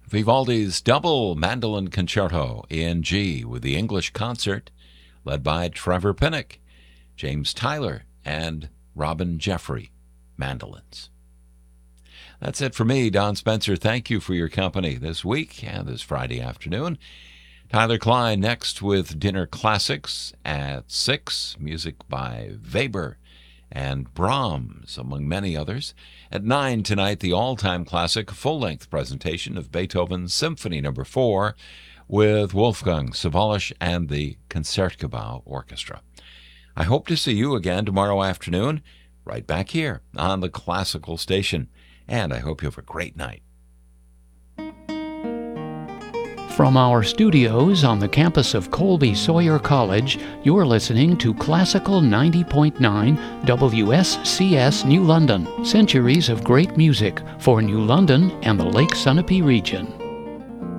Vivaldi's Double Mandolin Concerto in G with the English Concert, led by Trevor Pinnock, James Tyler, and Robin Jeffrey, mandolins. That's it for me, Don Spencer. Thank you for your company this week and this Friday afternoon. Tyler Klein next with Dinner Classics at 6, music by Weber and Brahms, among many others. At 9 tonight, the all-time classic full-length presentation of Beethoven's Symphony No. 4 with Wolfgang Sawallisch and the Concertgebouw Orchestra. I hope to see you again tomorrow afternoon, right back here on the Classical Station, and I hope you have a great night. From our studios on the campus of Colby Sawyer College, you're listening to Classical 90.9 WSCS New London. Centuries of great music for New London and the Lake Sunapee region.